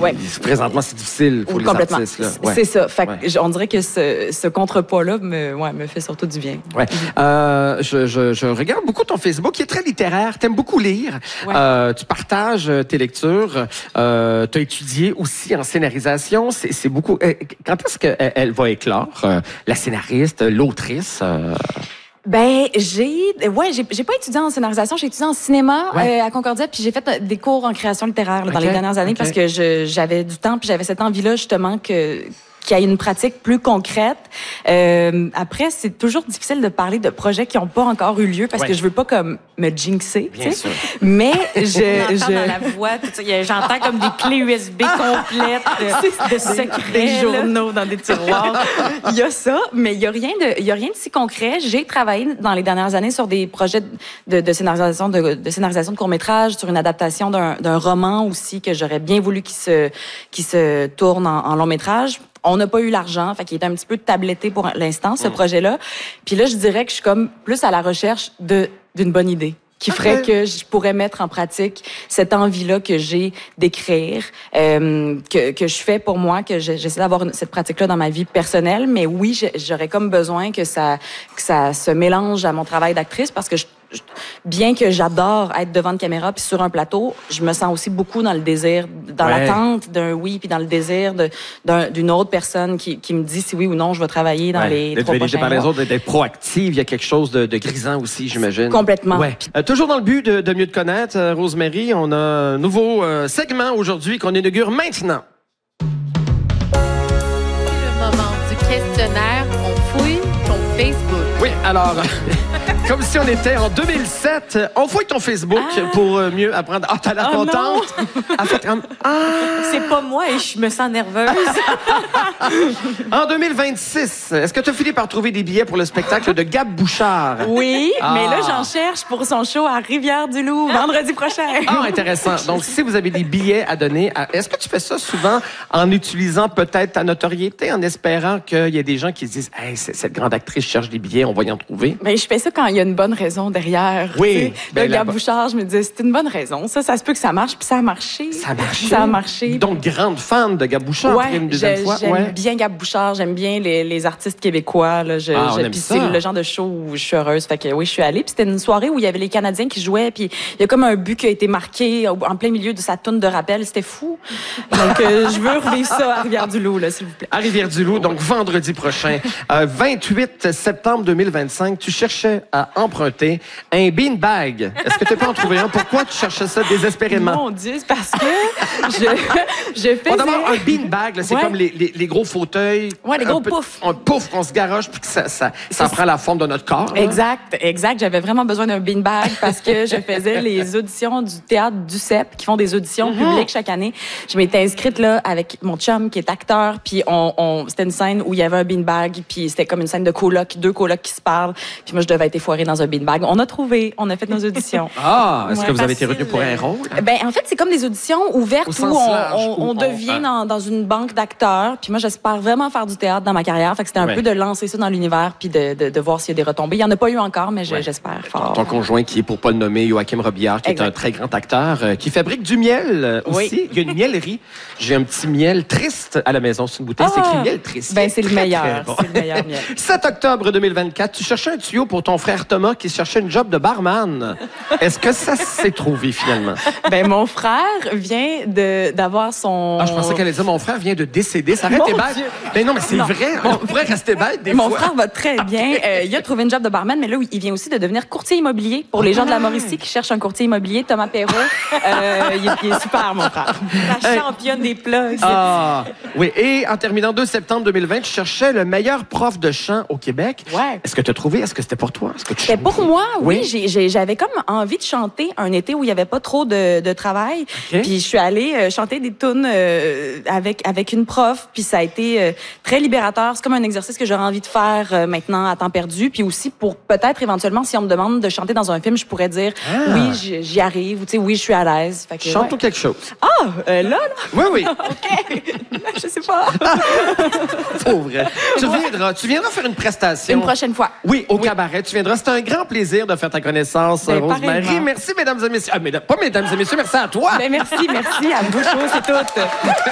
présentement, c'est difficile pour les artistes. Là. Ouais. C'est ça. Fait que on dirait que ce contrepoids-là me fait surtout du bien. Ouais. Je regarde beaucoup ton Facebook, qui est très littéraire. T'aimes beaucoup lire. Ouais. Tu partages tes lectures. T'as étudié aussi en scénarisation. C'est beaucoup. Quand est-ce qu'elle va éclore, la scénariste, l'autrice? Ben, j'ai pas étudié en scénarisation, j'ai étudié en cinéma à Concordia, puis j'ai fait des cours en création littéraire dans les dernières années parce que j'avais du temps, puis j'avais cette envie-là justement qu'il y ait une pratique plus concrète. Après, c'est toujours difficile de parler de projets qui n'ont pas encore eu lieu parce que je veux pas comme me jinxer. Bien sûr. Mais j'entends dans la voix, j'entends comme des clés USB complètes de secrets, des journaux dans des tiroirs. Il y a ça, mais il y a rien de si concret. J'ai travaillé dans les dernières années sur des projets de scénarisation de court-métrage, sur une adaptation d'un roman aussi que j'aurais bien voulu qu'il se tourne en long-métrage. On n'a pas eu l'argent, fait qu'il est un petit peu tabletté pour l'instant, ce projet-là. Puis là, je dirais que je suis comme plus à la recherche d'une bonne idée qui ferait que je pourrais mettre en pratique cette envie-là que j'ai d'écrire, que je fais pour moi, que j'essaie d'avoir cette pratique-là dans ma vie personnelle. Mais oui, j'aurais comme besoin que ça se mélange à mon travail d'actrice parce que bien que j'adore être devant une caméra puis sur un plateau, je me sens aussi beaucoup dans le désir, dans l'attente d'un oui, puis dans le désir d'une autre personne qui me dit si oui ou non je vais travailler dans les 3 prochains mois. Par les autres, d'être proactive, il y a quelque chose de grisant aussi, j'imagine. Complètement. Ouais. Toujours dans le but de mieux te connaître, Rosemary, on a un nouveau segment aujourd'hui qu'on inaugure maintenant. C'est le moment du questionnaire. On fouille ton Facebook. Oui, alors... Comme si on était en 2007. On fouille ton Facebook pour mieux apprendre. Ah, t'as l'air contente? C'est pas moi et je me sens nerveuse. En 2026, est-ce que tu as fini par trouver des billets pour le spectacle de Gab Bouchard? Oui, mais là, j'en cherche pour son show à Rivière-du-Loup, vendredi prochain. Ah, intéressant. Donc, si vous avez des billets à donner, est-ce que tu fais ça souvent en utilisant peut-être ta notoriété, en espérant qu'il y ait des gens qui se disent « Hey, cette grande actrice cherche des billets, on va y en trouver? » Ben, je fais ça quand il y a une bonne raison derrière. Oui. Le Gab Bouchard, je me disais, c'est une bonne raison. Ça se peut que ça marche, puis ça a marché. Ça a marché. Donc, grande fan de Gab Bouchard, une deuxième fois. J'aime bien Gab Bouchard, j'aime bien les artistes québécois. Là. Puis c'est le genre de show où je suis heureuse. Fait que oui, je suis allée. Puis c'était une soirée où il y avait les Canadiens qui jouaient. Puis il y a comme un but qui a été marqué en plein milieu de sa toune de rappel. C'était fou. Donc, je veux revivre ça à Rivière-du-Loup, là, s'il vous plaît. À Rivière-du-Loup, donc vendredi prochain. 28 septembre 2025, tu cherchais à emprunter un beanbag. Est-ce que tu peux en trouver un? Pourquoi tu cherchais ça désespérément? Mon Dieu, c'est parce que je faisais... D'abord, un beanbag, c'est comme les gros fauteuils. Oui, les gros poufs. Un pouf qu'on se garoche puis que ça prend la forme de notre corps. Exact. J'avais vraiment besoin d'un beanbag parce que je faisais les auditions du théâtre du CEP qui font des auditions publiques chaque année. Je m'étais inscrite là avec mon chum qui est acteur puis c'était une scène où il y avait un beanbag puis c'était comme une scène de coloc, 2 colocs qui se parlent puis moi je devais être effoirée dans un beanbag. On a fait nos auditions. Est-ce que vous avez été retenu pour un rôle? Ben en fait, c'est comme des auditions ouvertes où on devient dans une banque d'acteurs. Puis moi, j'espère vraiment faire du théâtre dans ma carrière. Fait que c'était un peu de lancer ça dans l'univers puis de voir s'il y a des retombées. Il y en a pas eu encore, mais j'espère fort. Ton conjoint, qui est pour pas le nommer, Joachim Robillard, qui est un très grand acteur, qui fabrique du miel aussi. Il y a une miellerie. J'ai un petit miel triste à la maison. C'est une bouteille. C'est écrit miel triste. Ben c'est le meilleur. Bon. C'est le meilleur miel. 7 octobre 2024, tu cherchais un tuyau pour ton frère Thomas qui cherchait une job de barman. Est-ce que ça s'est trouvé finalement? Ben mon frère vient d'avoir son... Ah, je pensais qu'elle allait dire mon frère vient de décéder. Ça aurait été bête. Ben non, mais c'est vrai. On pourrait rester bête des fois. Mon frère va très bien. Il a trouvé une job de barman, mais là, il vient aussi de devenir courtier immobilier pour les gens de la Mauricie qui cherchent un courtier immobilier. Thomas Perrault. Il est super, mon frère. La championne des plugs. Oui. Et en terminant 2 septembre 2020, tu cherchais le meilleur prof de chant au Québec. Ouais. Est-ce que tu as trouvé? Est-ce que c'était pour toi? C'était pour moi, oui. J'avais comme envie de chanter un été où il n'y avait pas trop de travail. Puis je suis allée chanter des tunes avec une prof. Puis ça a été très libérateur. C'est comme un exercice que j'aurais envie de faire maintenant à temps perdu. Puis aussi pour peut-être éventuellement, si on me demande de chanter dans un film, je pourrais dire oui, j'y arrive. Ou tu sais, oui, je suis à l'aise. Chante-nous quelque chose. Là? Oui. OK. Je sais pas. Pauvre. Tu viendras faire une prestation. Une prochaine fois. Oui, au cabaret. Tu viendras. C'est un grand plaisir de faire ta connaissance, Rosemary. Merci, mesdames et messieurs. Pas mesdames et messieurs, merci à toi. Merci à vous, c'est tout.